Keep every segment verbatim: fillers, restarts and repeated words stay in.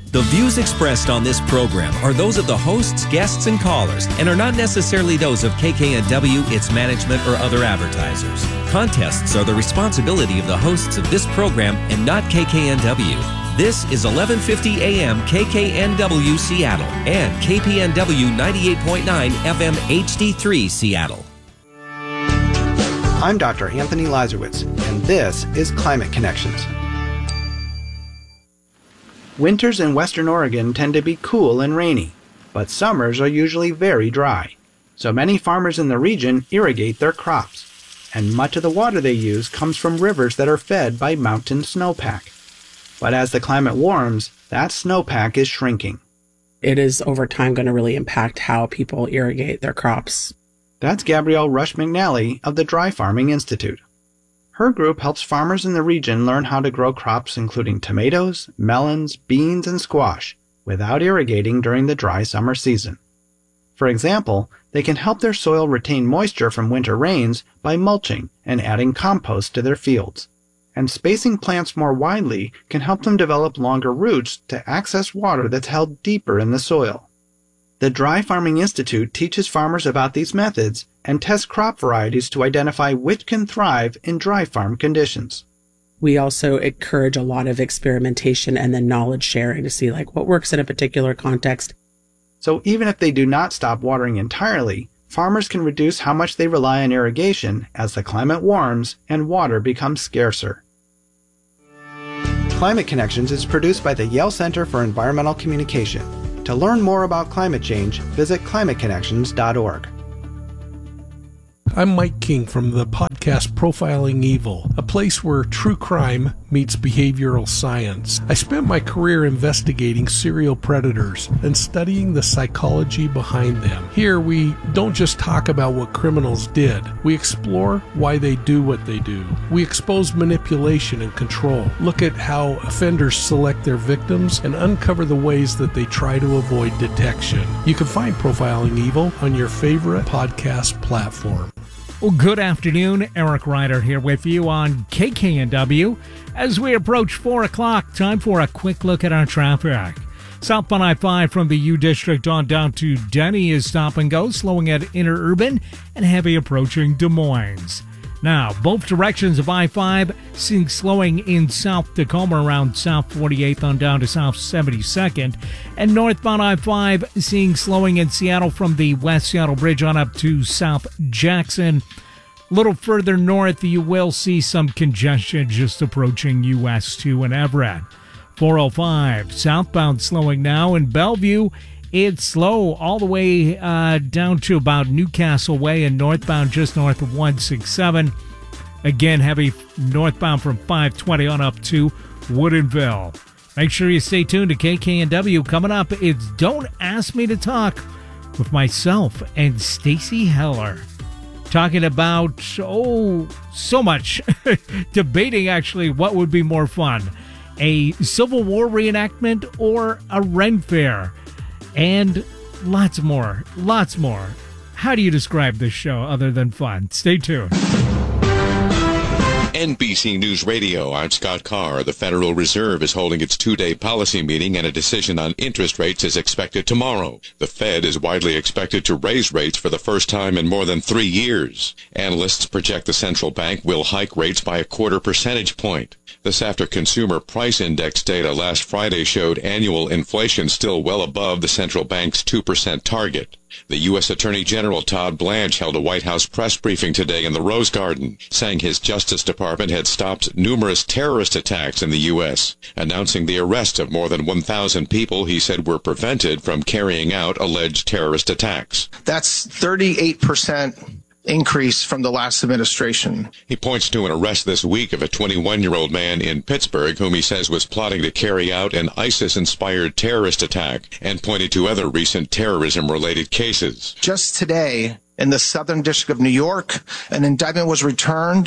The views expressed on this program are those of the hosts, guests, and callers and are not necessarily those of K K N W, its management, or other advertisers. Contests are the responsibility of the hosts of this program and not K K N W. This is eleven fifty A M K K N W Seattle and K P N W ninety-eight point nine F M H D three Seattle. I'm Doctor Anthony Lazarowitz, and this is Climate Connections. Winters in Western Oregon tend to be cool and rainy, but summers are usually very dry. So many farmers in the region irrigate their crops, and much of the water they use comes from rivers that are fed by mountain snowpack. But as the climate warms, that snowpack is shrinking. It is over time going to really impact how people irrigate their crops. That's Gabrielle Rush McNally of the Dry Farming Institute. Her group helps farmers in the region learn how to grow crops including tomatoes, melons, beans, and squash without irrigating during the dry summer season. For example, they can help their soil retain moisture from winter rains by mulching and adding compost to their fields. And spacing plants more widely can help them develop longer roots to access water that's held deeper in the soil. The Dry Farming Institute teaches farmers about these methods and tests crop varieties to identify which can thrive in dry farm conditions. We also encourage a lot of experimentation and then knowledge sharing to see like what works in a particular context. So even if they do not stop watering entirely, farmers can reduce how much they rely on irrigation as the climate warms and water becomes scarcer. Climate Connections is produced by the Yale Center for Environmental Communication. To learn more about climate change, visit climate connections dot org. I'm Mike King from the podcast Profiling Evil, a place where true crime meets behavioral science. I spent my career investigating serial predators and studying the psychology behind them. Here, we don't just talk about what criminals did. We explore why they do what they do. We expose manipulation and control, look at how offenders select their victims, and uncover the ways that they try to avoid detection. You can find Profiling Evil on your favorite podcast platform. Well, good afternoon. Eric Ryder here with you on K K N W. As we approach four o'clock, time for a quick look at our traffic. Southbound I five from the U District on down to Denny is stop and go, slowing at Interurban and heavy approaching Des Moines. Now, both directions of I five seeing slowing in South Tacoma around South forty-eighth on down to South seventy-second. And northbound I five seeing slowing in Seattle from the West Seattle Bridge on up to South Jackson. A little further north, you will see some congestion just approaching U S two and Everett. four oh five southbound slowing now in Bellevue. It's slow all the way uh, down to about Newcastle Way and northbound just north of one sixty-seven. Again, heavy northbound from five twenty on up to Woodinville. Make sure you stay tuned to K K N W. Coming up, it's Don't Ask Me to Talk with myself and Stacy Heller. Talking about, oh, so much. Debating, actually, what would be more fun. A Civil War reenactment or a Ren Fair. And lots more, lots more. How do you describe this show other than fun? Stay tuned. N B C News Radio, I'm Scott Carr. The Federal Reserve is holding its two-day policy meeting, and a decision on interest rates is expected tomorrow. The Fed is widely expected to raise rates for the first time in more than three years. Analysts project the central bank will hike rates by a quarter percentage point. This after Consumer Price Index data last Friday showed annual inflation still well above the central bank's two percent target. The U S Attorney General Todd Blanche held a White House press briefing today in the Rose Garden, saying his Justice Department had stopped numerous terrorist attacks in the U S, announcing the arrest of more than one thousand people he said were prevented from carrying out alleged terrorist attacks. That's thirty-eight percent increase from the last administration. He points to an arrest this week of a twenty-one-year-old man in Pittsburgh whom he says was plotting to carry out an ISIS-inspired terrorist attack, and pointed to other recent terrorism-related cases. Just today, in the Southern District of New York, an indictment was returned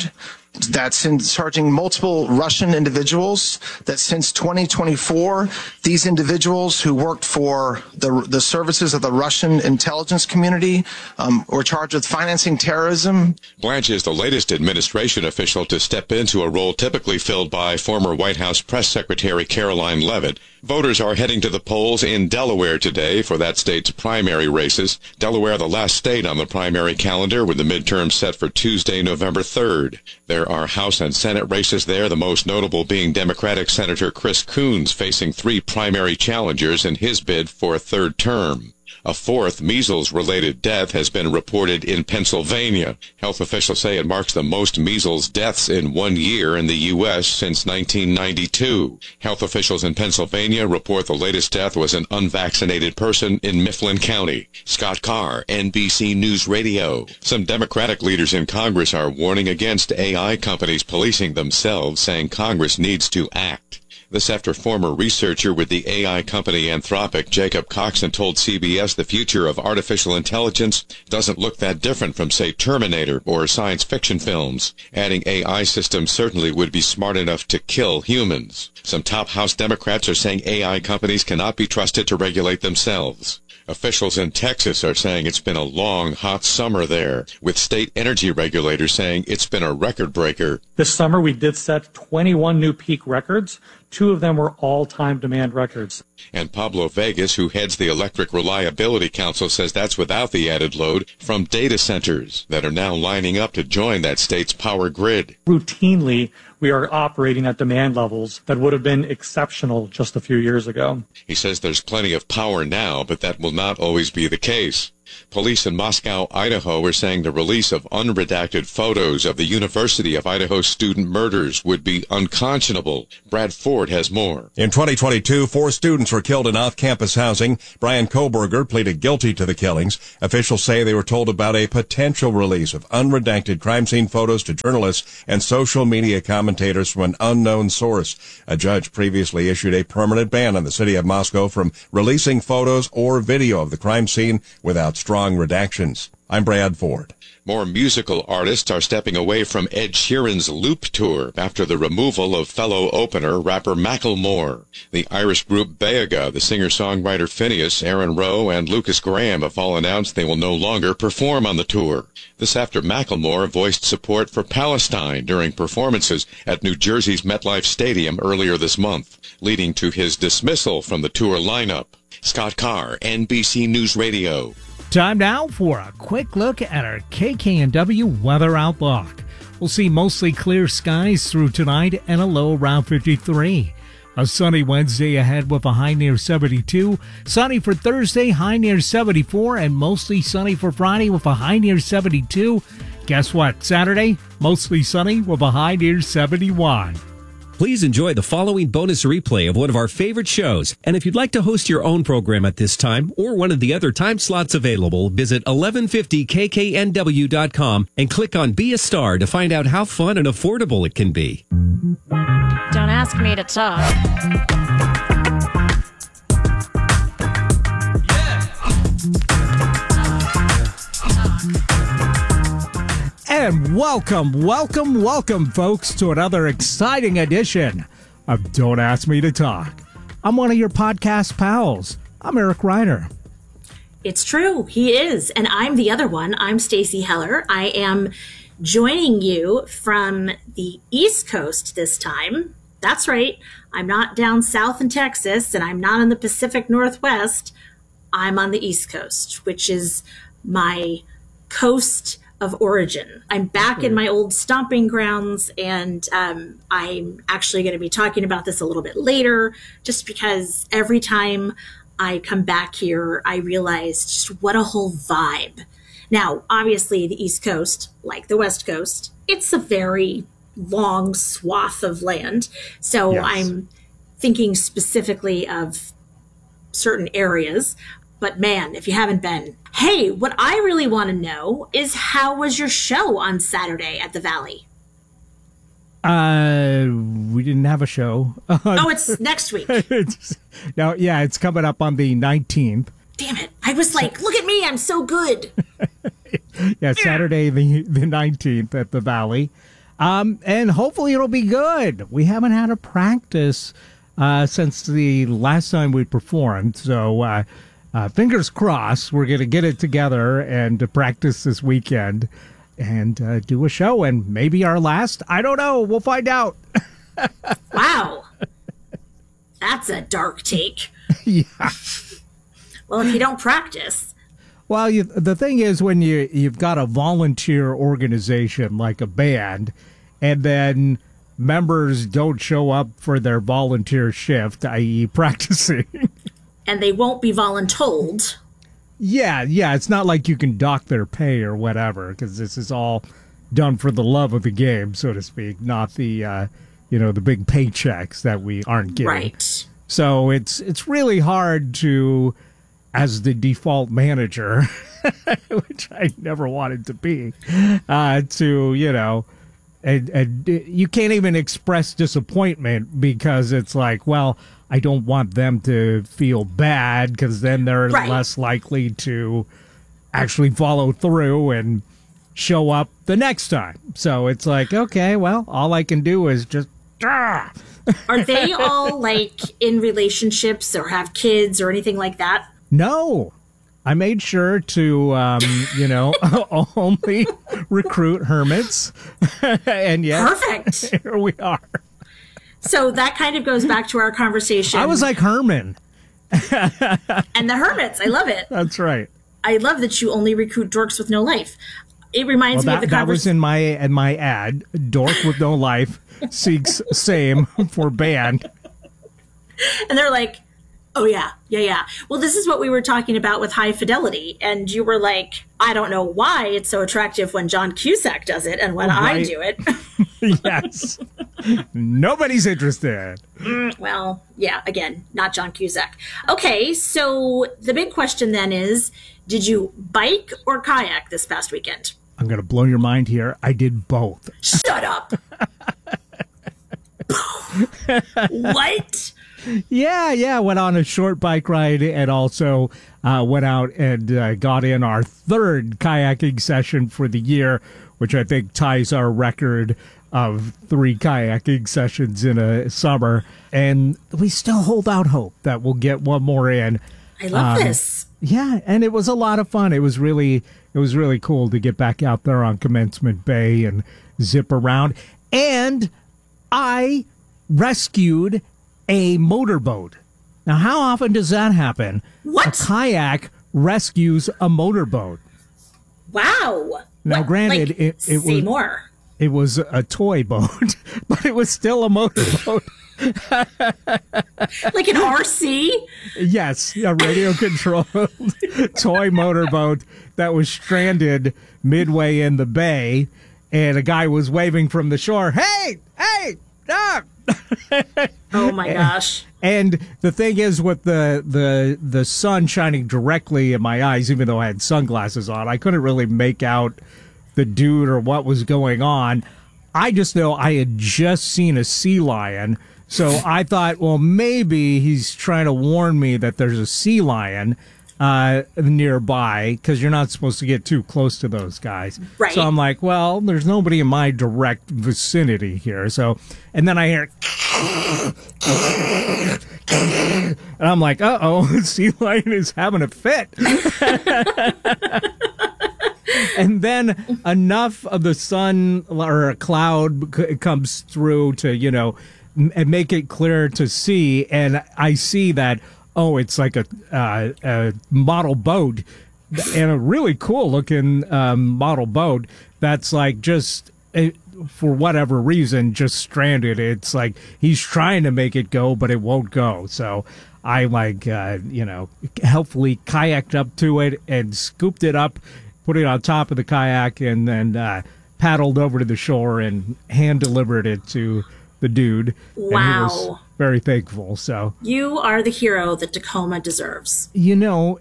that since charging multiple Russian individuals, that since twenty twenty-four, these individuals who worked for the the services of the Russian intelligence community um, were charged with financing terrorism. Blanche is the latest administration official to step into a role typically filled by former White House Press Secretary Caroline Leavitt. Voters are heading to the polls in Delaware today for that state's primary races. Delaware, the last state on the primary calendar, with the midterm set for Tuesday, November third. There are House and Senate races there, the most notable being Democratic Senator Chris Coons facing three primary challengers in his bid for a third term. A fourth measles-related death has been reported in Pennsylvania. Health officials say it marks the most measles deaths in one year in the U S since nineteen ninety-two. Health officials in Pennsylvania report the latest death was an unvaccinated person in Mifflin County. Scott Carr, N B C News Radio. Some Democratic leaders in Congress are warning against A I companies policing themselves, saying Congress needs to act. This after former researcher with the A I company Anthropic, Jacob Coxon, told C B S the future of artificial intelligence doesn't look that different from, say, Terminator or science fiction films, adding A I systems certainly would be smart enough to kill humans. Some top House Democrats are saying A I companies cannot be trusted to regulate themselves. Officials in Texas are saying it's been a long, hot summer there, with state energy regulators saying it's been a record breaker. This summer, we did set twenty-one new peak records. Two of them were all-time demand records. And Pablo Vegas, who heads the Electric Reliability Council, says that's without the added load from data centers that are now lining up to join that state's power grid. Routinely, we are operating at demand levels that would have been exceptional just a few years ago. He says there's plenty of power now, but that will not always be the case. Police in Moscow, Idaho, are saying the release of unredacted photos of the University of Idaho student murders would be unconscionable. Brad Ford has more. In twenty twenty-two, four students were killed in off-campus housing. Brian Koberger pleaded guilty to the killings. Officials say they were told about a potential release of unredacted crime scene photos to journalists and social media commentators from an unknown source. A judge previously issued a permanent ban on the city of Moscow from releasing photos or video of the crime scene without strong redactions. I'm Brad Ford. More musical artists are stepping away from Ed Sheeran's Loop Tour after the removal of fellow opener rapper Macklemore. The Irish group Beaga, the singer-songwriter Phineas, Aaron Rowe, and Lucas Graham have all announced they will no longer perform on the tour. This after Macklemore voiced support for Palestine during performances at New Jersey's MetLife Stadium earlier this month, leading to his dismissal from the tour lineup. Scott Carr, N B C News Radio. Time now for a quick look at our K K N W weather outlook. We'll see mostly clear skies through tonight and a low around fifty-three. A sunny Wednesday ahead with a high near seventy-two. Sunny for Thursday, high near seventy-four, and mostly sunny for Friday with a high near seventy-two. Guess what? Saturday, mostly sunny with a high near seventy-one. Please enjoy the following bonus replay of one of our favorite shows. And if you'd like to host your own program at this time or one of the other time slots available, visit eleven fifty K K N W dot com and click on Be a Star to find out how fun and affordable it can be. Don't ask me to talk. And welcome, welcome, welcome, folks, to another exciting edition of Don't Ask Me to Talk. I'm one of your podcast pals. I'm Eric Ryder. It's true. He is. And I'm the other one. I'm Stacey Heller. I am joining you from the East Coast this time. That's right. I'm not down south in Texas, and I'm not in the Pacific Northwest. I'm on the East Coast, which is my coast of origin. I'm back mm-hmm. in my old stomping grounds, and um, I'm actually going to be talking about this a little bit later, just because every time I come back here, I realize just what a whole vibe. Now, obviously, the East Coast, like the West Coast, it's a very long swath of land. So yes. I'm thinking specifically of certain areas. But man, if you haven't been, hey, what I really want to know is how was your show on Saturday at the Valley? Uh, we didn't have a show. Oh, it's next week. it's, no, yeah, it's coming up on the nineteenth. Damn it. I was like, look at me, I'm so good. yeah, Saturday the, the nineteenth at the Valley. Um, and hopefully it'll be good. We haven't had a practice uh, since the last time we performed. So uh, uh, fingers crossed we're going to get it together and uh, practice this weekend and uh, do a show. And maybe our last. I don't know. We'll find out. Wow. That's a dark take. Yeah. Well, if you don't practice. Well, you, the thing is, when you, you've got a volunteer organization like a band, and then members don't show up for their volunteer shift, that is practicing. And they won't be voluntold. Yeah, yeah. It's not like you can dock their pay or whatever, because this is all done for the love of the game, so to speak, not the, uh, you know, the big paychecks that we aren't getting. Right. So it's it's really hard to, as the default manager, which I never wanted to be, uh, to, you know, and, and you can't even express disappointment because it's like, well, I don't want them to feel bad because then they're right. less likely to actually follow through and show up the next time. So it's like, okay, well, all I can do is just, ah! Are they all like in relationships or have kids or anything like that? No. I made sure to, um, you know, only recruit hermits. And yet, perfect. Here we are. So that kind of goes back to our conversation. I was like Herman. And the hermits. I love it. That's right. I love that you only recruit dorks with no life. It reminds well, me that, of the conversation. That was in my, in my ad. Dork with no life seeks same for band. And they're like, oh, yeah, yeah, yeah. Well, this is what we were talking about with High Fidelity. And you were like, I don't know why it's so attractive when John Cusack does it and when right. I do it. Yes. Nobody's interested. Mm, well, yeah, again, not John Cusack. Okay, so the big question then is, did you bike or kayak this past weekend? I'm going to blow your mind here. I did both. Shut up. What? Yeah, yeah. Went on a short bike ride and also uh, went out and uh, got in our third kayaking session for the year, which I think ties our record of three kayaking sessions in a summer. And we still hold out hope that we'll get one more in. I love um, this. Yeah, and it was a lot of fun. It was really, it was really cool to get back out there on Commencement Bay and zip around. And I rescued a motorboat. Now, how often does that happen? What? A kayak rescues a motorboat. Wow. Now, what? granted, like, it, it say was more. It was a toy boat, but it was still a motorboat. Like an R C? Yes, a radio-controlled toy motorboat that was stranded midway in the bay, and a guy was waving from the shore, hey, hey, stop! Oh my gosh. And the thing is, with the, the the sun shining directly in my eyes, even though I had sunglasses on, I couldn't really make out the dude or what was going on. I just know I had just seen a sea lion, so I thought, well, maybe he's trying to warn me that there's a sea lion uh, nearby, because you're not supposed to get too close to those guys. Right. So I'm like, well, there's nobody in my direct vicinity here. So, and then I hear, and I'm like, uh-oh, sea lion is having a fit. And then enough of the sun or a cloud c- comes through to, you know, m- and make it clear to see. And I see that, oh, it's like a, uh, a model boat, and a really cool looking um, model boat that's like just, uh, for whatever reason, just stranded. It's like he's trying to make it go, but it won't go. So I like, uh, you know, helpfully kayaked up to it and scooped it up, put it on top of the kayak, and then uh, paddled over to the shore and hand delivered it to the dude. Wow. And he was very thankful. So you are the hero that Tacoma deserves. You know,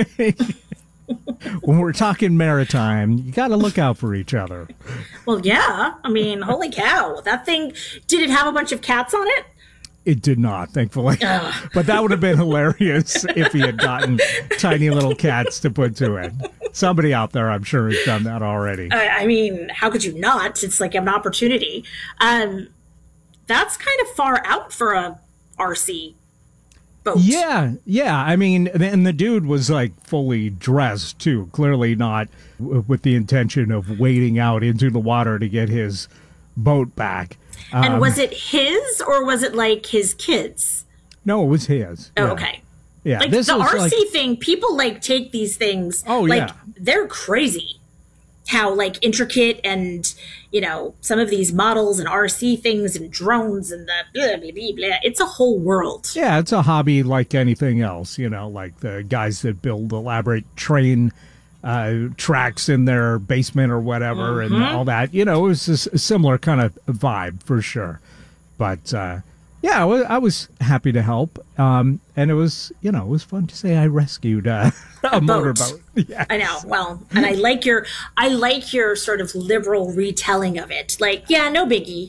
when we're talking maritime, you got to look out for each other. Well, yeah. I mean, holy cow. That thing, did it have a bunch of cats on it? It did not, thankfully. Ugh. But that would have been hilarious if he had gotten tiny little cats to put to it. Somebody out there, I'm sure, has done that already. Uh, I mean, how could you not? It's like an opportunity. Um, that's kind of far out for a R C boat. Yeah, yeah. I mean, and the dude was like fully dressed too. Clearly not w- with the intention of wading out into the water to get his boat back. And um, was it his or was it like his kids? No, it was his. Oh, yeah. okay. Yeah, like this the was R C like, thing, people like take these things. Oh, like, yeah. They're crazy. How like intricate and, you know, some of these models and R C things and drones and the blah, blah, blah, blah. It's a whole world. Yeah, it's a hobby like anything else, you know, like the guys that build elaborate train uh, tracks in their basement or whatever Mm-hmm. and all that. You know, it was a similar kind of vibe for sure. But, uh, yeah, I was, I was happy to help. Um, and it was, you know, it was fun to say I rescued uh, a, a motorboat. Yeah. I know. Well, and I like your, I like your sort of liberal retelling of it. Like, yeah, no biggie.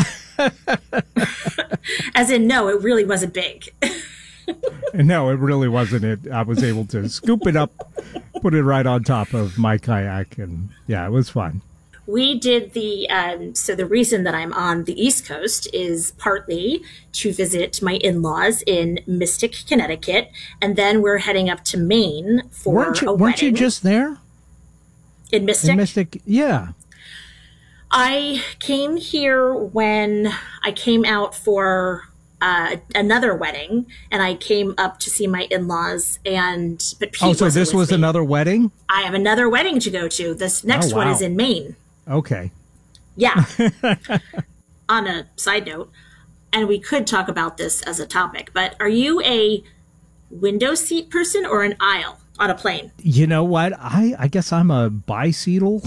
As in, no, it really wasn't big. No, it really wasn't. It. I was able to scoop it up, put it right on top of my kayak, and yeah, it was fun. We did the, um, so the reason that I'm on the East Coast is partly to visit my in-laws in Mystic, Connecticut, and then we're heading up to Maine for weren't you, a weren't wedding. you just there? In Mystic? In Mystic, yeah. I came here when I came out for uh, another wedding, and I came up to see my in-laws, and, but Pete Oh, so wasn't this with was me. another wedding? I have another wedding to go to. This next Oh, one wow. is in Maine. Okay. Yeah. On a side note, and we could talk about this as a topic, but are you a window seat person or an aisle on a plane? You know what? I, I guess I'm a biseatal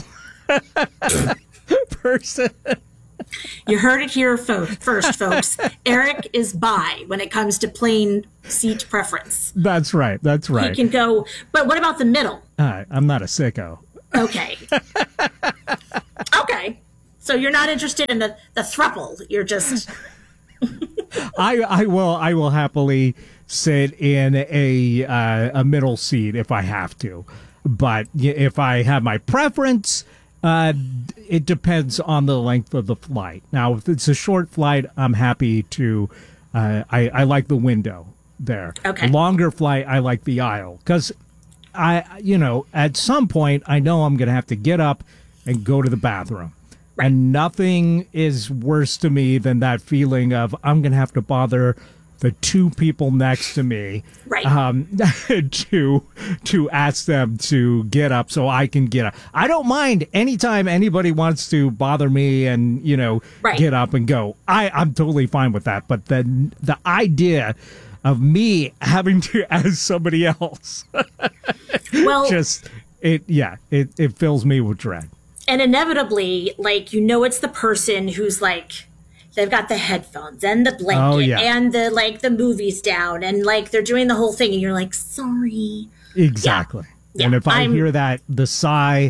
person. You heard it here fo- first, folks. Eric is bi when it comes to plane seat preference. That's right. That's right. He can go, but what about the middle? Uh, I'm not a sicko. Okay. Okay. So you're not interested in the, the thruple. You're just... I I will I will happily sit in a uh, a middle seat if I have to, but y- if I have my preference, uh, it depends on the length of the flight. Now, if it's a short flight, I'm happy to. Uh, I I like the window there. Okay. A longer flight, I like the aisle because I you know at some point I know I'm going to have to get up and go to the bathroom. Right. And nothing is worse to me than that feeling of I'm going to have to bother the two people next to me Right. um, to to ask them to get up so I can get up. I don't mind anytime anybody wants to bother me and, you know, Right. get up and go. I, I'm totally fine with that. But the, the idea of me having to ask somebody else Well, just, it yeah, it, it fills me with dread. and inevitably, like, you know, it's the person who's like, they've got the headphones and the blanket Oh, yeah. and the, like, the movies down and, like, they're doing the whole thing. And you're like, sorry. Exactly. Yeah. And if I I'm- hear that, the sigh,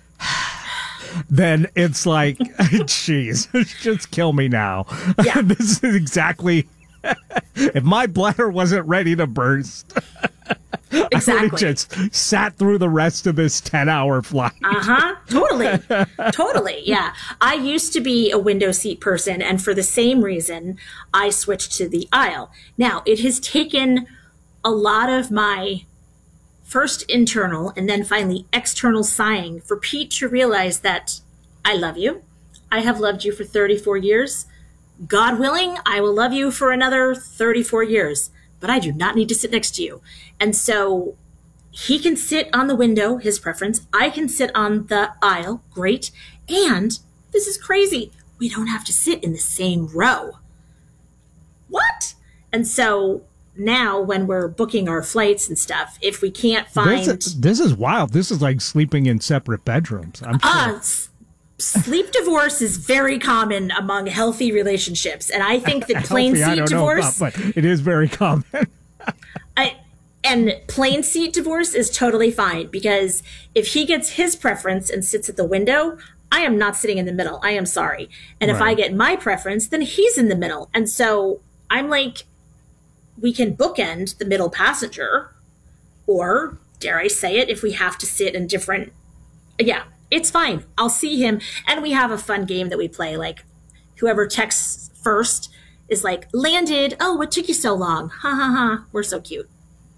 then it's like, jeez, just kill me now. Yeah. This is exactly, if my bladder wasn't ready to burst, I would Exactly. have just sat through the rest of this ten-hour flight. Uh-huh. Totally. Totally. Yeah. I used to be a window seat person, and for the same reason, I switched to the aisle. Now, it has taken a lot of my first internal and then finally external sighing for Pete to realize that I love you. I have loved you for thirty-four years. God willing, I will love you for another thirty-four years, but I do not need to sit next to you. And so he can sit on the window, his preference. I can sit on the aisle, great. And this is crazy. We don't have to sit in the same row. What? And so now when we're booking our flights and stuff, if we can't find... This is, this is wild. This is like sleeping in separate bedrooms. I'm sure. Uh, s- sleep divorce is very common among healthy relationships. And I think that plain Healthy, I seat don't divorce... know about, but it is very common. I, and plain seat divorce is totally fine because if he gets his preference and sits at the window, I am not sitting in the middle. I am sorry. And if I Right. get my preference, then he's in the middle. And so I'm like, we can bookend the middle passenger, or dare I say it, if we have to sit in different, yeah, it's fine. I'll see him. And we have a fun game that we play. Like whoever texts first is like, landed. Oh, what took you so long? Ha ha ha. We're so cute.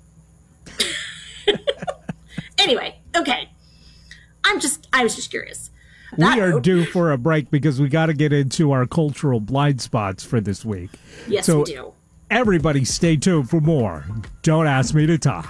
Anyway, okay. I'm just, I was just curious. That we are note, due for a break because we got to get into our cultural blind spots for this week. Yes, so we do. Everybody stay tuned for more. Don't Ask Me to Talk.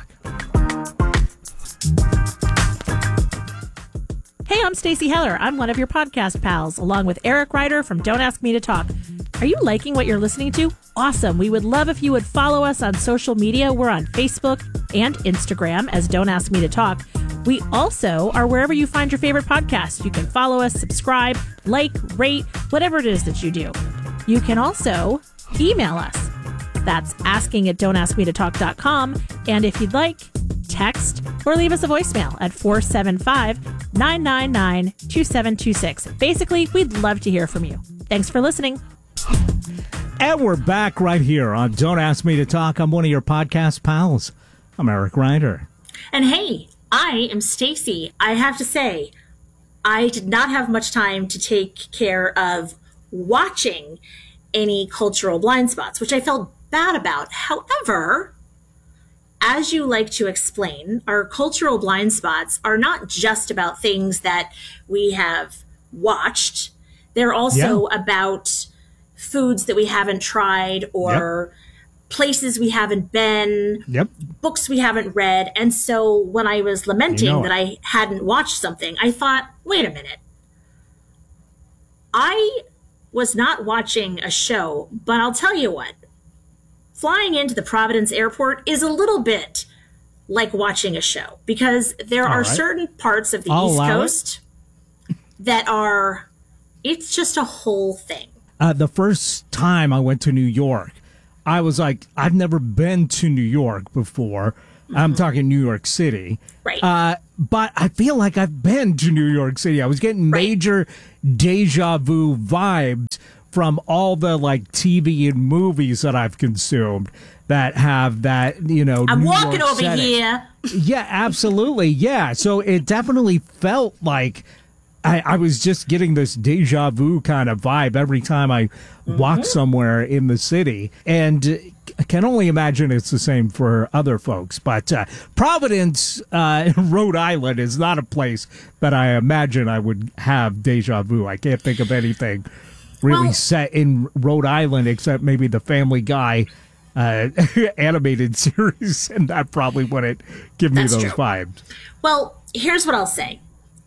Hey, I'm Stacey Heller. I'm one of your podcast pals, along with Eric Ryder from Don't Ask Me to Talk. Are you liking what you're listening to? Awesome. We would love if you would follow us on social media. We're on Facebook and Instagram as Don't Ask Me to Talk. We also are wherever you find your favorite podcast. You can follow us, subscribe, like, rate, whatever it is that you do. You can also email us. That's asking at don't ask me to talk dot com. And if you'd like, text or leave us a voicemail at four seven five, nine nine nine, two seven two six. Basically, we'd love to hear from you. Thanks for listening. And we're back right here on Don't Ask Me to Talk. I'm one of your podcast pals. I'm Eric Ryder. And hey, I am Stacey. I have to say, I did not have much time to take care of watching any cultural blind spots, which I felt bad about. However, as you like to explain, our cultural blind spots are not just about things that we have watched. They're also yeah. about foods that we haven't tried or yep. places we haven't been, yep. books we haven't read. And so when I was lamenting you know that I hadn't watched something, I thought, wait a minute. I was not watching a show, but I'll tell you what. Flying into the Providence airport is a little bit like watching a show because there All are right. certain parts of the I'll East Coast it. that are, it's just a whole thing. Uh, the first time I went to New York, I was like, I've never been to New York before. Mm-hmm. I'm talking New York City. Right. Uh, but I feel like I've been to New York City. I was getting right. major deja vu vibes from all the like T V and movies that I've consumed that have that, you know, I'm New walking York over setting. here. Yeah, absolutely. Yeah. So it definitely felt like I, I was just getting this deja vu kind of vibe every time I mm-hmm. walk somewhere in the city. And I can only imagine it's the same for other folks. But uh, Providence, uh, Rhode Island is not a place that I imagine I would have deja vu. I can't think of anything really well, set in Rhode Island except maybe the Family Guy uh, animated series. And that probably wouldn't give me those true. vibes. Well, here's what I'll say.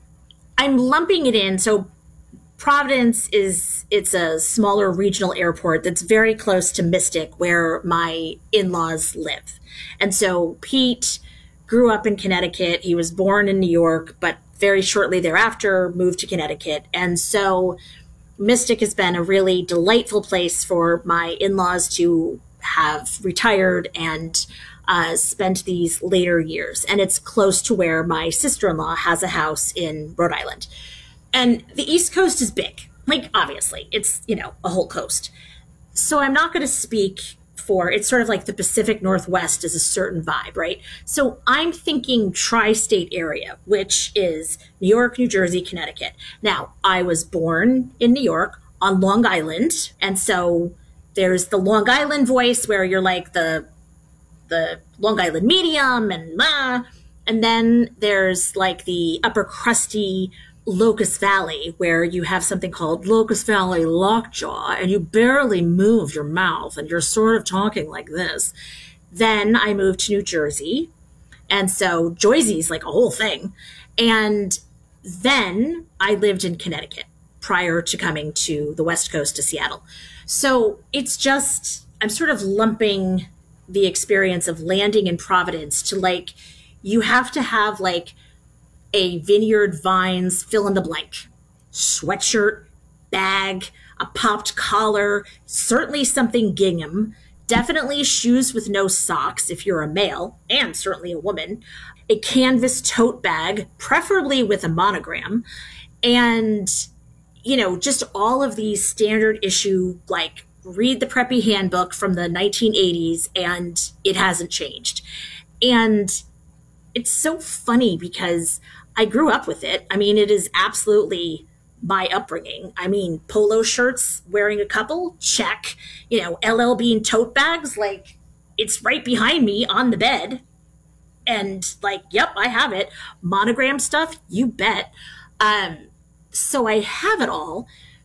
I'm lumping it in. So Providence is, it's a smaller regional airport that's very close to Mystic, where my in-laws live. And so Pete grew up in Connecticut. He was born in New York, but very shortly thereafter moved to Connecticut. And so Mystic has been a really delightful place for my in-laws to have retired and Uh, spent these later years. And it's close to where my sister-in-law has a house in Rhode Island. And the East Coast is big. Like, obviously, it's, you know, a whole coast. So I'm not going to speak for, it's sort of like the Pacific Northwest is a certain vibe, right? So I'm thinking tri-state area, which is New York, New Jersey, Connecticut. Now, I was born in New York on Long Island. And so there's the Long Island voice where you're like the the Long Island medium and blah. And then there's like the upper crusty Locust Valley where you have something called Locust Valley lockjaw and you barely move your mouth and you're sort of talking like this. Then I moved to New Jersey. And so Jersey's like a whole thing. And then I lived in Connecticut prior to coming to the West Coast to Seattle. So it's just, I'm sort of lumping the experience of landing in Providence to like, you have to have like a Vineyard Vines fill in the blank, sweatshirt, bag, a popped collar, certainly something gingham, definitely shoes with no socks if you're a male and certainly a woman, a canvas tote bag, preferably with a monogram, and, you know, just all of these standard issue, like read the preppy handbook from the nineteen eighties and it hasn't changed. And it's so funny because I grew up with it. I mean, it is absolutely my upbringing. I mean, polo shirts, wearing a couple, check. You know, L L Bean tote bags, like, it's right behind me on the bed. And like, yep, I have it. Monogram stuff, you bet. Um, so I have it all,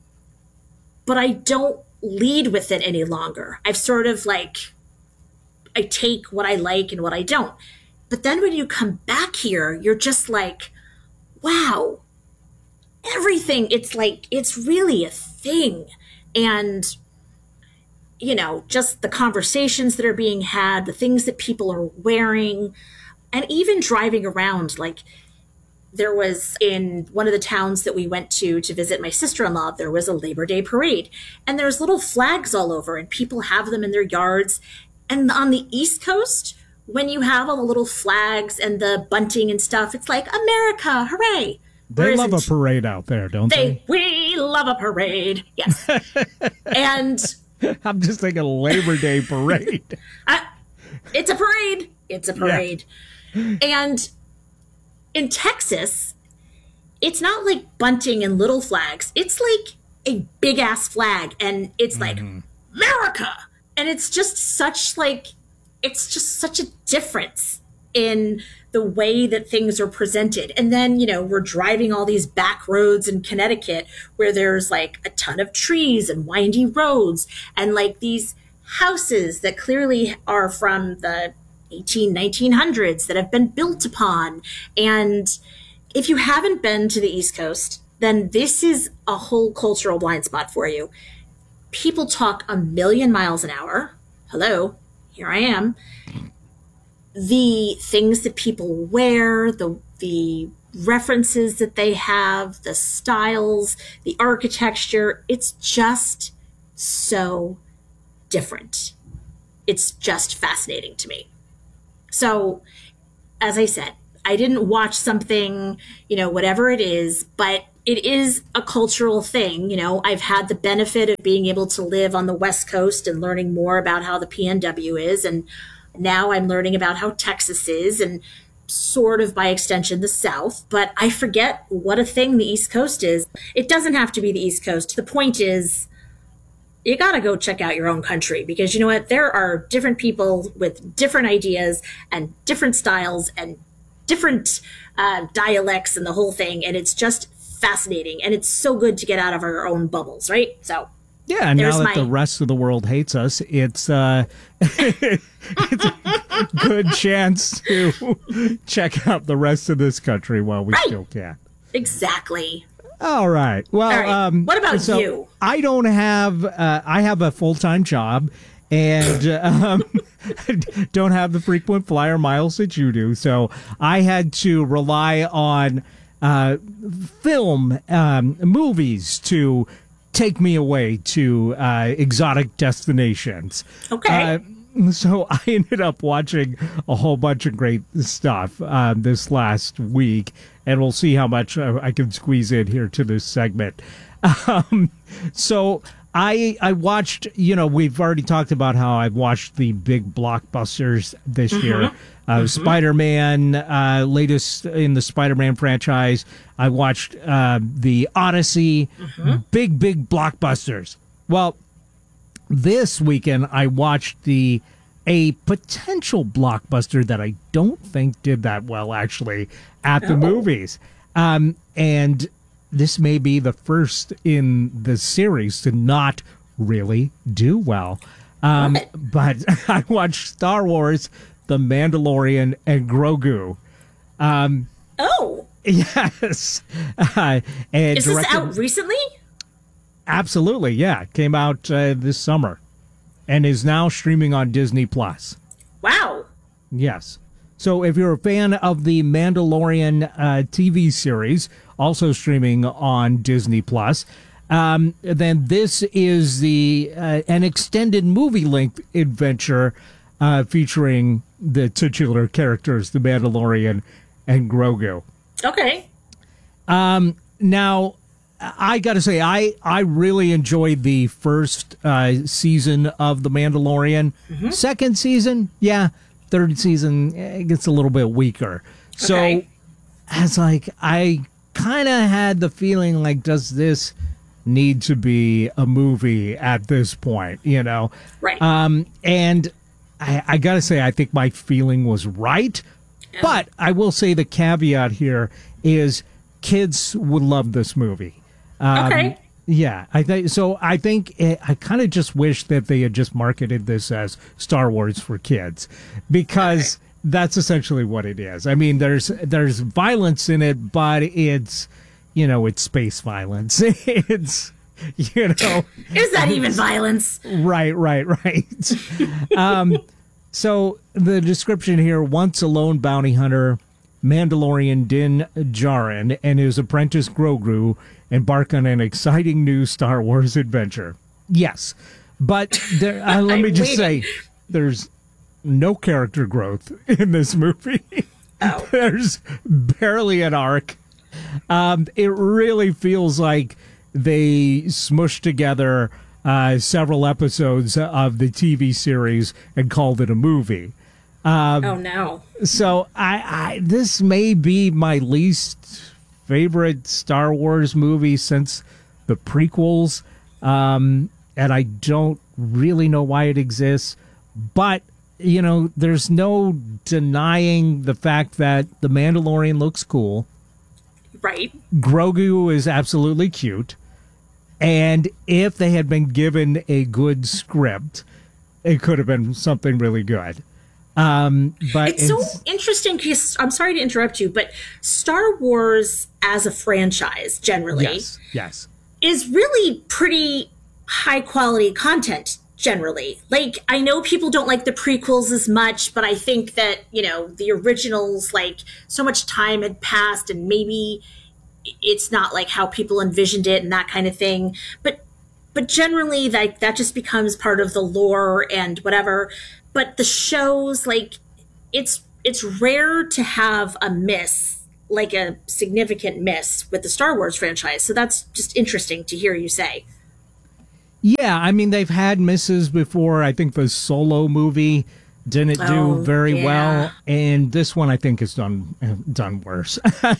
but I don't lead with it any longer. I've sort of like, I take what I like and what I don't. But then when you come back here, you're just like, wow, everything, it's like, it's really a thing. And, you know, just the conversations that are being had, the things that people are wearing, and even driving around. Like, there was in one of the towns that we went to to visit my sister-in-law, there was a Labor Day parade, and there's little flags all over, and people have them in their yards. And on the East Coast, when you have all the little flags and the bunting and stuff, it's like, America, hooray. They Whereas love in- a parade out there, don't they? they? We love a parade, yes. And I'm just thinking Labor Day parade. uh, it's a parade. It's a parade. Yeah. And in Texas, it's not like bunting and little flags. It's like a big ass flag, and it's like, mm-hmm. America. And it's just such like, it's just such a difference in the way that things are presented. And then, you know, we're driving all these back roads in Connecticut where there's like a ton of trees and windy roads and like these houses that clearly are from the eighteen, nineteen hundreds that have been built upon. And if you haven't been to the East Coast, then this is a whole cultural blind spot for you. People talk a million miles an hour. Hello, here I am. The things that people wear, the the references that they have, the styles, the architecture, it's just so different. It's just fascinating to me. So, as I said, I didn't watch something, you know, whatever it is, but it is a cultural thing. You know, I've had the benefit of being able to live on the West Coast and learning more about how the P N W is. And now I'm learning about how Texas is and sort of by extension the South. But I forget what a thing the East Coast is. It doesn't have to be the East Coast. The point is, you got to go check out your own country because you know what? There are different people with different ideas and different styles and different uh, dialects and the whole thing. And it's just fascinating. And it's so good to get out of our own bubbles, right? So yeah, and now that my... the rest of the world hates us, it's, uh, it's a good chance to check out the rest of this country while we right. still can. Exactly. All right. Well, All right. Um, what about so you? I don't have, uh, I have a full-time job and um, don't have the frequent flyer miles that you do. So I had to rely on uh, film, um, movies to take me away to uh, exotic destinations. Okay. Uh, so I ended up watching a whole bunch of great stuff uh, this last week, and we'll see how much uh, I can squeeze in here to this segment. Um, so I I watched, you know, we've already talked about how I've watched the big blockbusters this mm-hmm. year. Uh, mm-hmm. Spider-Man, uh, latest in the Spider-Man franchise. I watched uh, the Odyssey, mm-hmm. big, big blockbusters. Well, this weekend I watched the a potential blockbuster that I don't think did that well, actually, at the oh. movies. Um, and this may be the first in the series to not really do well. Um, but I watched Star Wars, The Mandalorian, and Grogu. Um, oh. Yes. Uh, and Is this out recently? Absolutely, yeah. It came out uh, this summer and is now streaming on Disney Plus. Wow. Yes. So if you're a fan of the Mandalorian uh, T V series, also streaming on Disney Plus, um, then this is the uh, an extended movie-length adventure uh, featuring the titular characters, the Mandalorian and Grogu. Okay. Um, now, I got to say, I, I really enjoyed the first uh, season of The Mandalorian. Mm-hmm. Second season, yeah, third season, it gets a little bit weaker. So, Okay. as like, I kind of had the feeling like, does this need to be a movie at this point? You know, Right. Um, and I, I gotta say, I think my feeling was right. But I will say the caveat here is kids would love this movie. Um, Okay. Yeah, I think so. I think it, I kind of just wish that they had just marketed this as Star Wars for kids, because that's essentially what it is. I mean, there's there's violence in it, but it's, you know, it's space violence. It's, you know, Is that even violence? Right, right, right. um, so the description here: once a lone bounty hunter, Mandalorian Din Djarin and his apprentice Grogu embark on an exciting new Star Wars adventure. Yes, but there, uh, let me I'm just waiting. say, there's no character growth in this movie. Oh. There's barely an arc. Um, it really feels like they smushed together uh, several episodes of the T V series and called it a movie. Um, Oh no. So I, I this may be my least favorite Star Wars movie since the prequels, um, and I don't really know why it exists. But you know, there's no denying the fact that the Mandalorian looks cool. Right. Grogu is absolutely cute. And if they had been given a good script, it could have been something really good. Um, but It's, so interesting because I'm sorry to interrupt you, but Star Wars as a franchise generally yes, yes. is really pretty high quality content generally. Like, I know people don't like the prequels as much, but I think that, you know, the originals, like, so much time had passed and maybe it's not like how people envisioned it and that kind of thing. But but generally, like, that just becomes part of the lore and whatever. But the shows, like, it's it's rare to have a miss, like a significant miss with the Star Wars franchise. So that's just interesting to hear you say. Yeah, I mean, they've had misses before. I think the Solo movie didn't Oh, do very yeah. well, and this one I think has done done worse.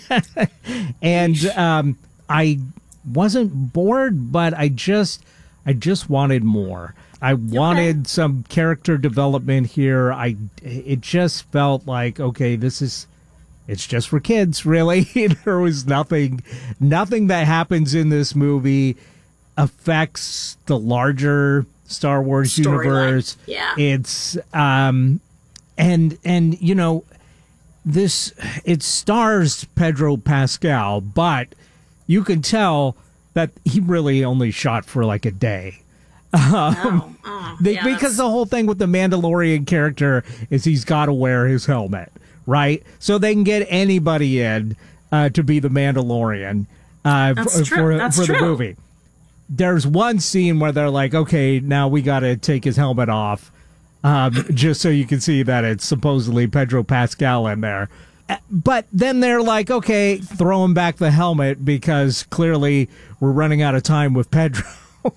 And um, I wasn't bored, but I just I just wanted more. I wanted some character development here. I it just felt like, okay, this is it's just for kids, really. There was nothing nothing that happens in this movie affects the larger Star Wars Storyline. universe. Yeah. It's um and and you know, this it stars Pedro Pascal, but you can tell that he really only shot for like a day. Um, Oh, oh, they, yeah, because that's- the whole thing with the Mandalorian character is he's got to wear his helmet, right? So they can get anybody in uh, to be the Mandalorian uh, That's f- true. for, That's for the true. movie. There's one scene where they're like, okay, now we got to take his helmet off, um, just so you can see that it's supposedly Pedro Pascal in there. Uh, But then they're like, okay, throw him back the helmet because clearly we're running out of time with Pedro.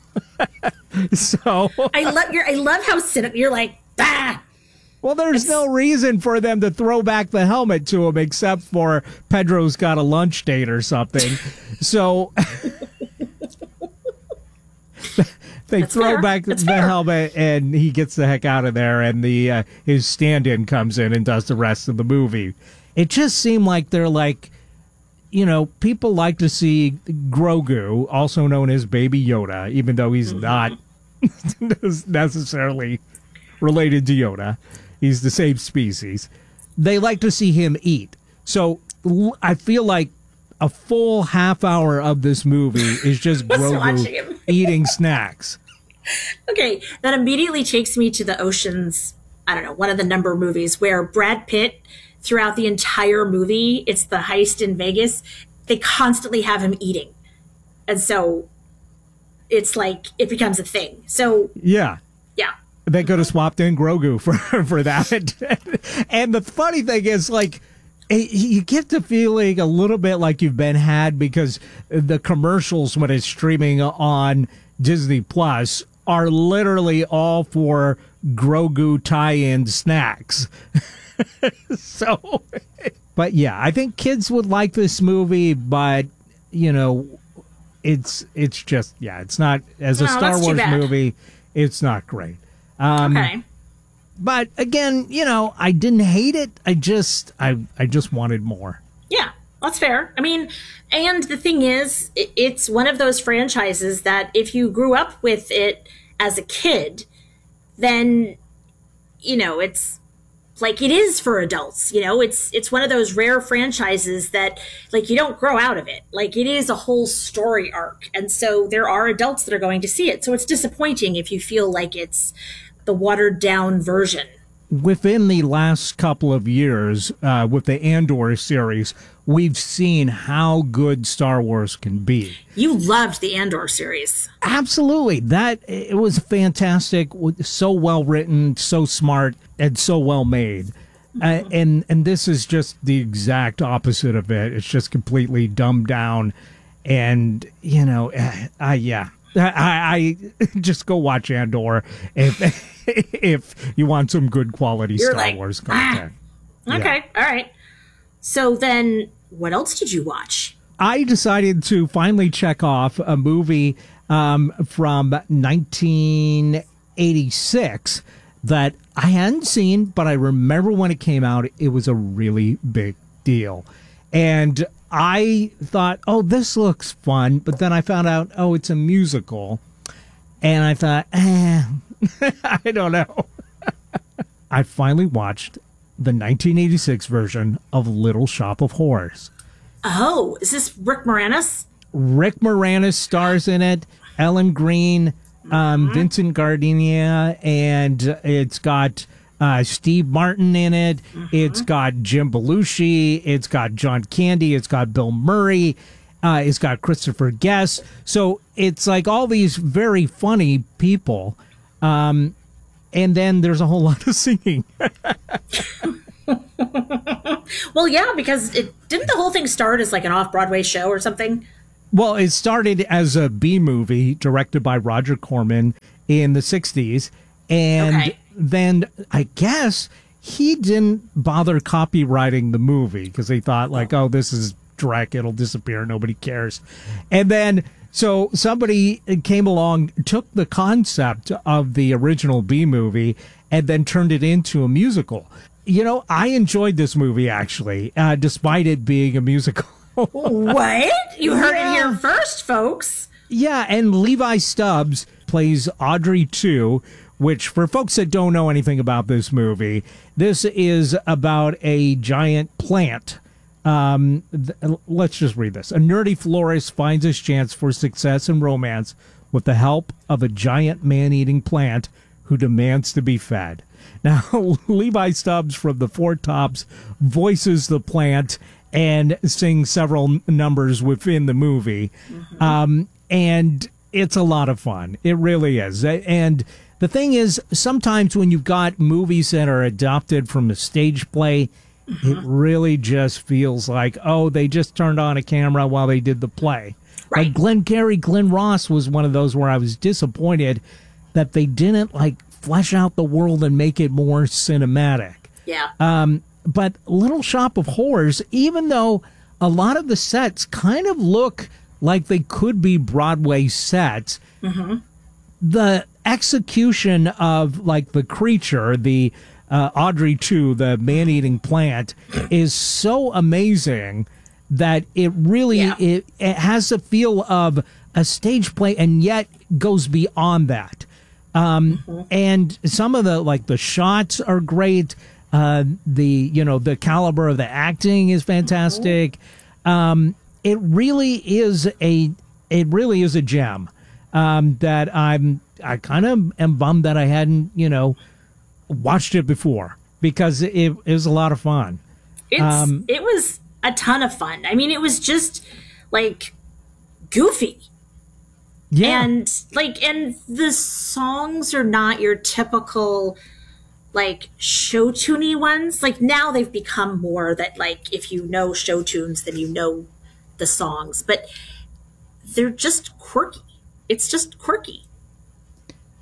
So I love your I love how cynical you're like, bah. well, there's no reason for them to throw back the helmet to him except for Pedro's got a lunch date or something. So they That's throw fair. back That's the fair. helmet and he gets the heck out of there, and the uh, his stand-in comes in and does the rest of the movie. It just seemed like they're like, you know, people like to see Grogu, also known as Baby Yoda, even though he's Mm-hmm. not necessarily related to Yoda. He's the same species. They like to see him eat. So l- I feel like a full half hour of this movie is just Just watching Grogu him. eating snacks. Okay, that immediately takes me to the Ocean's, I don't know, one of the number movies where Brad Pitt, throughout the entire movie, it's the heist in Vegas, they constantly have him eating. And so it's like, it becomes a thing. So, Yeah. yeah. They could have swapped in Grogu for, for that. And the funny thing is, like, it- you get the feeling a little bit like you've been had because the commercials when it's streaming on Disney Plus are literally all for Grogu tie-in snacks. So, but yeah, I think kids would like this movie, but you know, it's it's just yeah, it's not as a No, Star that's too Wars bad. movie. It's not great. Um, Okay. But again, you know, I didn't hate it. I just I I just wanted more. Yeah, that's fair. I mean, and the thing is, i- it's one of those franchises that if you grew up with it as a kid, then, you know, it's like it is for adults. You know, it's it's one of those rare franchises that like you don't grow out of it. Like it is a whole story arc. And so there are adults that are going to see it. So it's disappointing if you feel like it's the watered down version. Within the last couple of years, uh, with the Andor series, we've seen how good Star Wars can be. You loved the Andor series. Absolutely. That it was fantastic, so well written, so smart, and so well made. Uh, and and this is just the exact opposite of it. It's just completely dumbed down, and you know, uh, uh, yeah. I, I just go watch Andor if if you want some good quality You're Star like, Wars content. Ah, okay, all right. So then, what else did you watch? I decided to finally check off a movie um, from nineteen eighty-six that I hadn't seen, but I remember when it came out, it was a really big deal. And I thought, oh, this looks fun. But then I found out, oh, it's a musical. And I thought, eh, I don't know. I finally watched the nineteen eighty-six version of Little Shop of Horrors. Oh, is this Rick Moranis? Rick Moranis stars in it, Ellen Green, um, Vincent Gardenia, and it's got uh, Steve Martin in it. Mm-hmm. It's got Jim Belushi. It's got John Candy. It's got Bill Murray. Uh, it's got Christopher Guest. So it's like all these very funny people. Um, and then there's a whole lot of singing. Well, yeah, because it didn't the whole thing start as like an off-Broadway show or something? Well, it started as a B movie directed by Roger Corman in the sixties. And Okay. then I guess he didn't bother copywriting the movie because he thought like, oh, this is Drek. It'll disappear. Nobody cares. And then so somebody came along, took the concept of the original B movie and then turned it into a musical. You know, I enjoyed this movie, actually, uh, despite it being a musical. What? You heard Yeah. it here first, folks. Yeah, and Levi Stubbs plays Audrey two, which for folks that don't know anything about this movie, this is about a giant plant. Um, th- let's just read this. A nerdy florist finds his chance for success and romance with the help of a giant man-eating plant who demands to be fed. Now, Levi Stubbs from the Four Tops voices the plant and sings several numbers within the movie. Mm-hmm. Um, and it's a lot of fun. It really is. And the thing is, sometimes when you've got movies that are adopted from a stage play, mm-hmm. it really just feels like, oh, they just turned on a camera while they did the play. Right. Like Glengarry Glen Ross was one of those where I was disappointed that they didn't like flesh out the world and make it more cinematic. Yeah. Um, but Little Shop of Horrors, even though a lot of the sets kind of look like they could be Broadway sets, Mm-hmm. the execution of like the creature, the uh, Audrey two, the man-eating plant, is so amazing that it really Yeah. it, it has a feel of a stage play and yet goes beyond that. Um, Mm-hmm. and some of the like the shots are great. Uh, the you know the caliber of the acting is fantastic. Um, it really is a it really is a gem. Um, that I'm I kind of am bummed that I hadn't you know watched it before because it, it was a lot of fun. It's Um, it was a ton of fun. I mean, it was just like goofy. Yeah. And like and the songs are not your typical like show tuney ones. Like now they've become more that like if you know show tunes then you know the songs, but they're just quirky. It's just quirky.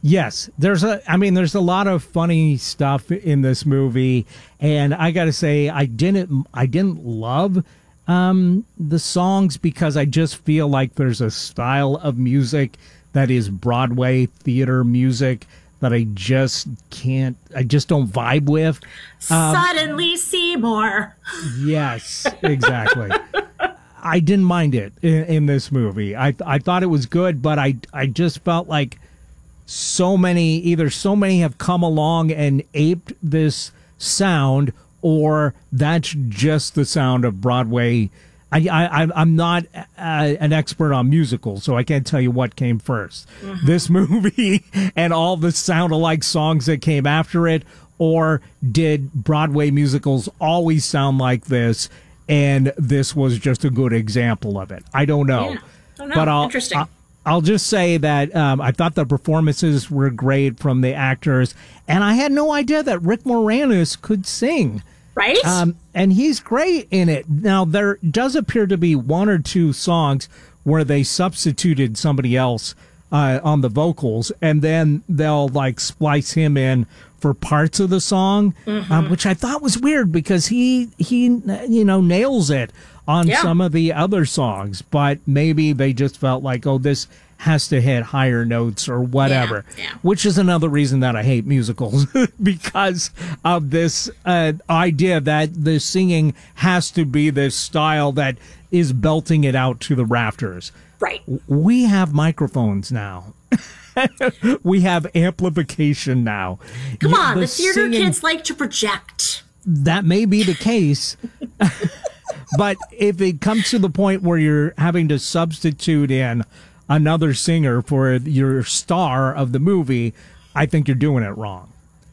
Yes, there's a. I mean, there's a lot of funny stuff in this movie, and I got to say, I didn't. I didn't love um, the songs because I just feel like there's a style of music that is Broadway theater music that I just can't. I just don't vibe with. Um, Suddenly Seymour. Yes, exactly. I didn't mind it in, in this movie. I I thought it was good, but I I just felt like. So many, either so many have come along and aped this sound, or that's just the sound of Broadway. I, I, I'm not uh, an expert on musicals, so I can't tell you what came first. Mm-hmm. This movie and all the sound-alike songs that came after it, or did Broadway musicals always sound like this, and this was just a good example of it? I don't know. Yeah. Don't know. But I'll, Interesting. I'll, I'll just say that um, I thought the performances were great from the actors, and I had no idea that Rick Moranis could sing. Right? Um, and he's great in it. Now, there does appear to be one or two songs where they substituted somebody else uh, on the vocals, and then they'll, like, splice him in for parts of the song, mm-hmm. um, which I thought was weird because he, he you know, nails it on yeah. some of the other songs, but maybe they just felt like, oh, this has to hit higher notes or whatever, yeah, yeah. which is another reason that I hate musicals because of this uh, idea that the singing has to be this style that is belting it out to the rafters. Right. We have microphones now. We have amplification now. Come Yeah, on, the the theater singing- kids like to project. That may be the case. But if it comes to the point where you're having to substitute in another singer for your star of the movie, I think you're doing it wrong.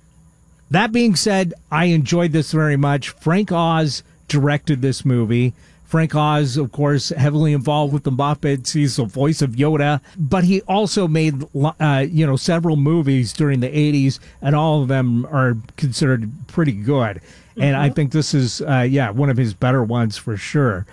That being said, I enjoyed this very much. Frank Oz directed this movie. Frank Oz, of course, heavily involved with the Muppets. He's the voice of Yoda, but he also made, uh, you know, several movies during the eighties, and all of them are considered pretty good. Mm-hmm. And I think this is, uh, yeah, one of his better ones for sure.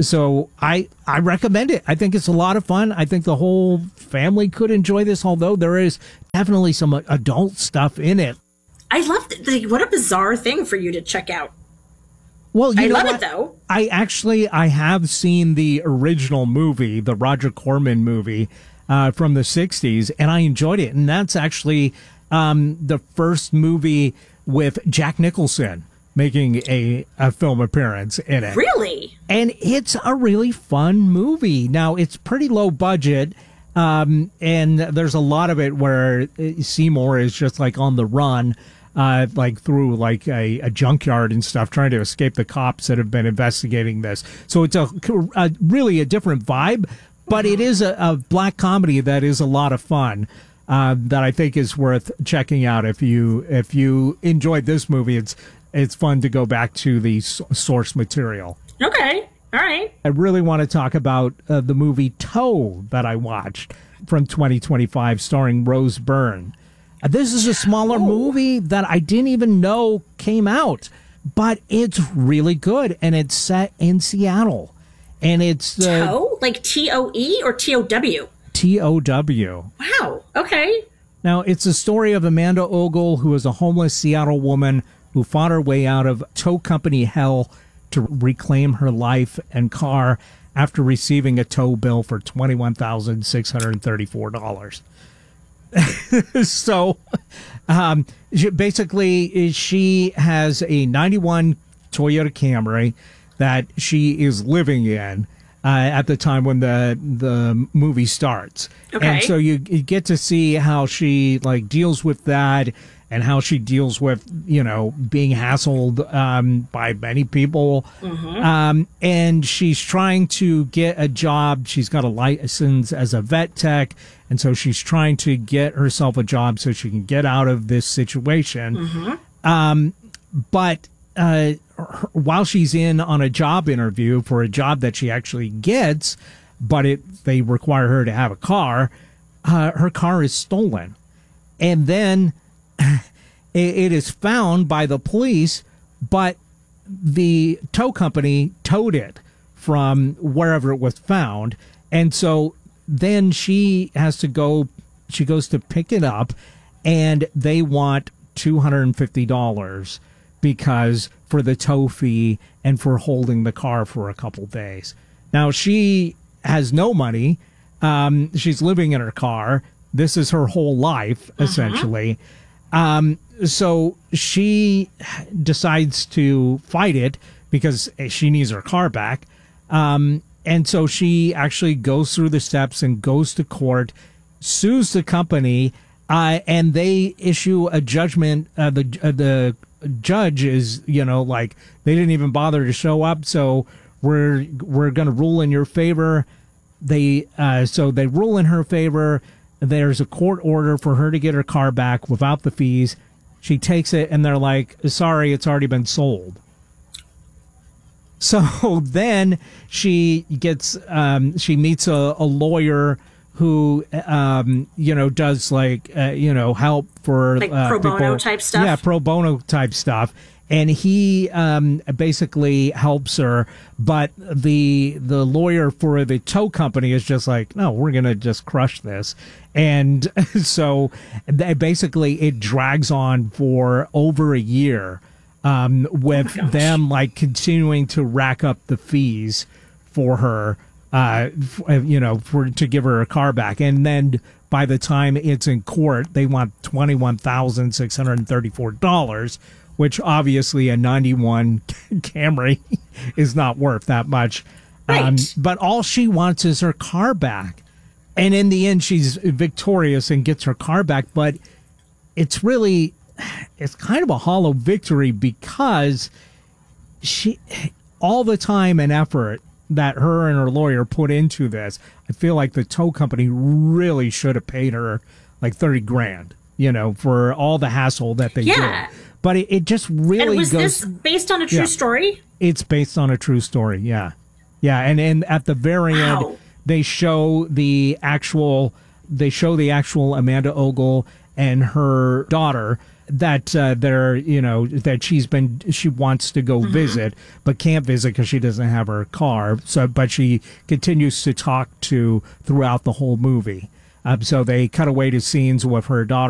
So I, I recommend it. I think it's a lot of fun. I think the whole family could enjoy this, although there is definitely some adult stuff in it. I love it. Like, what a bizarre thing for you to check out. Well, you I know love what? it though. I actually I have seen the original movie, the Roger Corman movie uh, from the sixties, and I enjoyed it. And that's actually um, the first movie with Jack Nicholson making a, a film appearance in it. Really? And it's a really fun movie. Now, it's pretty low budget, um, and there's a lot of it where Seymour is just like on the run. Uh, like through like a, a junkyard and stuff, trying to escape the cops that have been investigating this. So it's a, a really a different vibe, but it is a, a black comedy that is a lot of fun. Uh, that I think is worth checking out if you if you enjoyed this movie. It's it's fun to go back to the source material. Okay, all right. I really want to talk about uh, the movie Toe that I watched from twenty twenty-five, starring Rose Byrne. This is a smaller oh. movie that I didn't even know came out, but it's really good, and it's set in Seattle. And it's... Uh, Toe? Like T O E or T O W? T O W. Wow, okay. Now, it's a story of Amanda Ogle, who is a homeless Seattle woman who fought her way out of tow company hell to reclaim her life and car after receiving a tow bill for twenty-one thousand six hundred thirty-four dollars. So, um, basically, she has a ninety-one Toyota Camry that she is living in uh, at the time when the the movie starts. Okay. And so you, you get to see how she like deals with that, and how she deals with, you know, being hassled um, by many people. Mm-hmm. Um, and she's trying to get a job. She's got a license as a vet tech. And so she's trying to get herself a job so she can get out of this situation. Mm-hmm. Um, but uh, her, while she's in on a job interview for a job that she actually gets, but it they require her to have a car, uh, her car is stolen. And then it is found by the police, but the tow company towed it from wherever it was found. And so then she has to go she goes to pick it up, and they want two hundred fifty dollars because for the tow fee and for holding the car for a couple days. Now, she has no money. Um, she's living in her car. This is her whole life, uh-huh. essentially. Um, so she decides to fight it because she needs her car back. Um, and so she actually goes through the steps and goes to court, sues the company, uh, and they issue a judgment. Uh, the uh, the judge is, you know, like, they didn't even bother to show up, so we're we're going to rule in your favor. They uh, so they rule in her favor. There's a court order for her to get her car back without the fees. She takes it, and they're like, sorry, it's already been sold. So then she gets, um, she meets a, a lawyer who, um, you know, does like, uh, you know, help for like uh, pro bono people. type stuff. Yeah, pro bono type stuff. And he um, basically helps her, but the the lawyer for the tow company is just like, no, we're gonna just crush this, and so they, basically it drags on for over a year, um, with oh them like continuing to rack up the fees for her, uh, f- you know, for to give her a car back, and then by the time it's in court, they want twenty one thousand six hundred thirty four dollars. Which obviously a ninety-one Camry is not worth that much. Right. Um, but all she wants is her car back. And in the end, she's victorious and gets her car back. But it's really, it's kind of a hollow victory because she, all the time and effort that her and her lawyer put into this, I feel like the tow company really should have paid her like thirty grand, you know, for all the hassle that they yeah. did. But it, it just really and was goes... this based on a true yeah, story? It's based on a true story, yeah. Yeah, and, and at the very wow. end, they show the actual... They show the actual Amanda Ogle and her daughter that uh, they're, you know, that she's been... She wants to go mm-hmm. visit, but can't visit because she doesn't have her car. So, but she continues to talk to throughout the whole movie. Um, so they cut away to scenes with her daughter